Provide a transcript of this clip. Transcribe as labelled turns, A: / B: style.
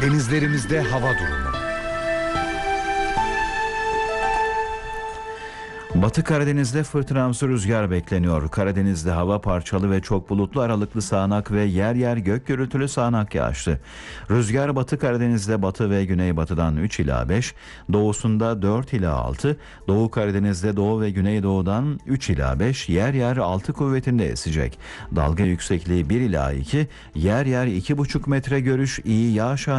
A: Denizlerimizde hava durumu.
B: Batı Karadeniz'de fırtınamsı rüzgar bekleniyor. Karadeniz'de hava parçalı ve çok bulutlu, aralıklı sağanak ve yer yer gök gürültülü sağanak yağışlı. Rüzgar Batı Karadeniz'de batı ve güneybatıdan 3 ila 5, doğusunda 4 ila 6, Doğu Karadeniz'de doğu ve güneydoğudan 3 ila 5, yer yer 6 kuvvetinde esecek. Dalga yüksekliği 1 ila 2, yer yer 2,5 metre, görüş iyi, yağış